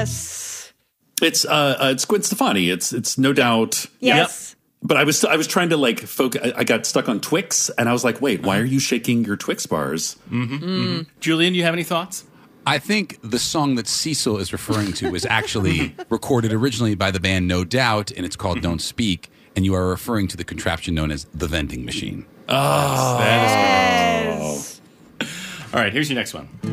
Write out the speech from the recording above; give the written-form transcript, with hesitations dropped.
Yes. It's Gwen Stefani. It's no doubt. Yes. Yep. But I was trying to like focus. I got stuck on Twix, and I was like, wait, why are you shaking your Twix bars? Julian, you have any thoughts? I think the song that Cecil is referring to was actually recorded originally by the band No Doubt, and it's called Don't Speak, and you are referring to the contraption known as the vending machine. That is correct. All right, here's your next one.